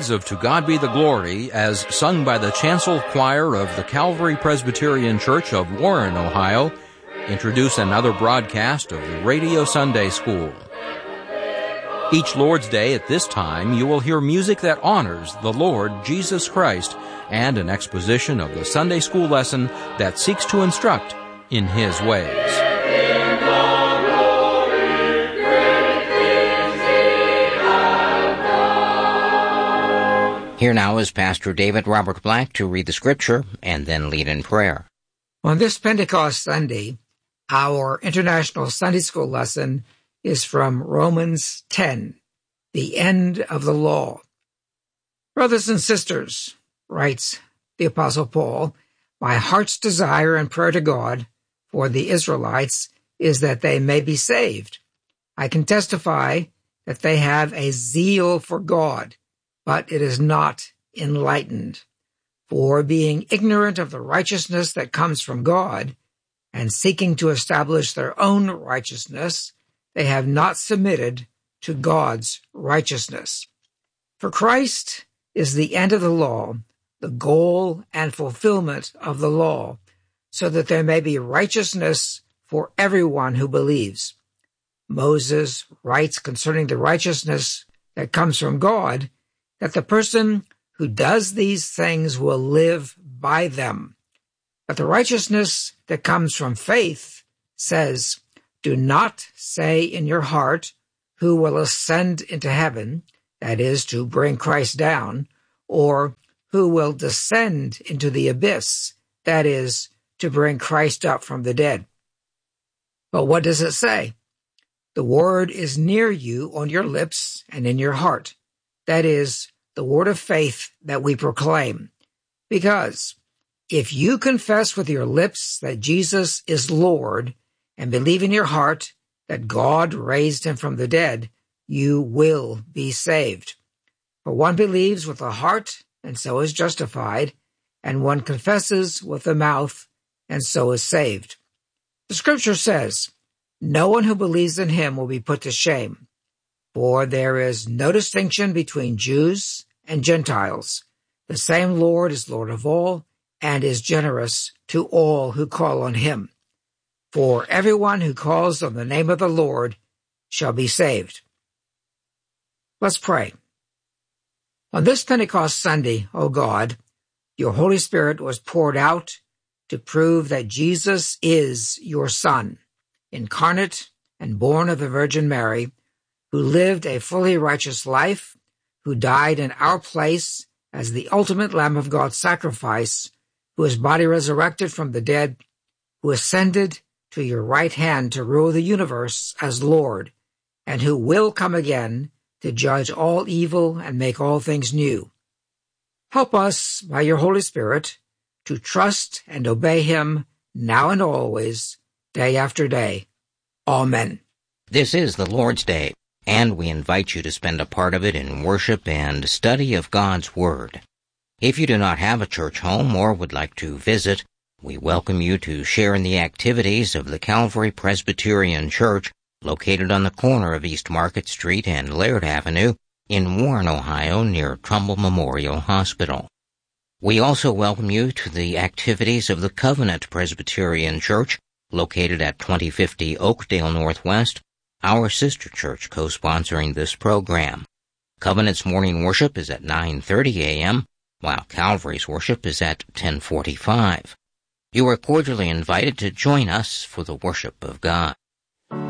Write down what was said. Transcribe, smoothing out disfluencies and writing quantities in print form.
words of To God Be the Glory as sung by the Chancel Choir of the Calvary Presbyterian Church of Warren, Ohio, introduce another broadcast of the Radio Sunday School. Each Lord's Day at this time, you will hear music that honors the Lord Jesus Christ and an exposition of the Sunday school lesson that seeks to instruct in His ways. Here now is Pastor David Robert Black to read the Scripture and then lead in prayer. On this Pentecost Sunday, our International Sunday School lesson is from Romans 10, the end of the law. Brothers and sisters, writes the Apostle Paul, my heart's desire and prayer to God for the Israelites is that they may be saved. I can testify that they have a zeal for God, but it is not enlightened. For being ignorant of the righteousness that comes from God, and seeking to establish their own righteousness, they have not submitted to God's righteousness. For Christ is the end of the law, the goal and fulfillment of the law, so that there may be righteousness for everyone who believes. Moses writes concerning the righteousness that comes from God, that the person who does these things will live by them. But the righteousness that comes from faith says, do not say in your heart, who will ascend into heaven, that is, to bring Christ down, or who will descend into the abyss, that is, to bring Christ up from the dead. But what does it say? The word is near you on your lips and in your heart. That is, the word of faith that we proclaim. Because if you confess with your lips that Jesus is Lord and believe in your heart that God raised him from the dead, you will be saved. For one believes with the heart and so is justified, and one confesses with the mouth and so is saved. The Scripture says, no one who believes in him will be put to shame. For there is no distinction between Jews and Gentiles. The same Lord is Lord of all and is generous to all who call on him. For everyone who calls on the name of the Lord shall be saved. Let's pray. On this Pentecost Sunday, O God, your Holy Spirit was poured out to prove that Jesus is your Son, incarnate and born of the Virgin Mary, who lived a fully righteous life, who died in our place as the ultimate Lamb of God's sacrifice, whose body resurrected from the dead, who ascended to your right hand to rule the universe as Lord, and who will come again to judge all evil and make all things new. Help us, by your Holy Spirit, to trust and obey him now and always, day after day. Amen. This is the Lord's Day, and we invite you to spend a part of it in worship and study of God's Word. If you do not have a church home or would like to visit, we welcome you to share in the activities of the Calvary Presbyterian Church, located on the corner of East Market Street and Laird Avenue in Warren, Ohio, near Trumbull Memorial Hospital. We also welcome you to the activities of the Covenant Presbyterian Church, located at 2050 Oakdale Northwest, our sister church co-sponsoring this program. Covenant's morning worship is at 9:30 a.m., while Calvary's worship is at 10:45. You are cordially invited to join us for the worship of God.